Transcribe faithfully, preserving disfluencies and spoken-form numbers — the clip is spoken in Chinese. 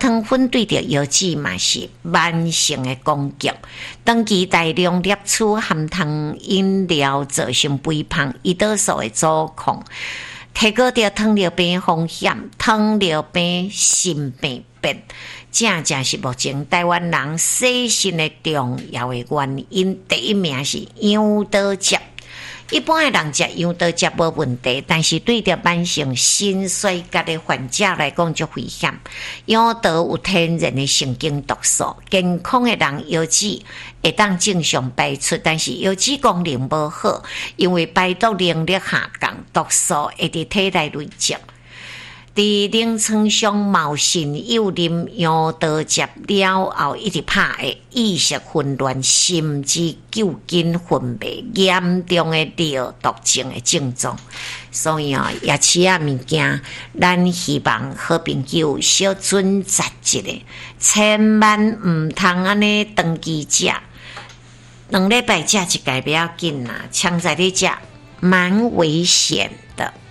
糖粉对着药剂嘛是慢性的攻击，长期大量摄取含糖饮料造成肥胖、胰岛素的阻抗，提高着糖尿病风险、糖尿病心病变，正正是目前台湾人洗肾的重要的原因。第一名是羊刀汁。一般的人食羊刀汁无问题，但是对着慢性心衰竭的患者来讲就危险。羊刀有天然的神经毒素，健康的人药剂会当正常排出，但是药剂功能无好，因为排毒能力下降，毒素会伫体内累积。伫临床上冒信诱啉羊刀汁了后，一直拍的意识混乱，甚至究竟昏迷，严重的尿毒症的症状。所以哦，夜市啊物件，咱希望好朋友小准杂一个，千万唔通安尼长期食，两礼拜食一改不要紧啦，强在你食，蛮危险的。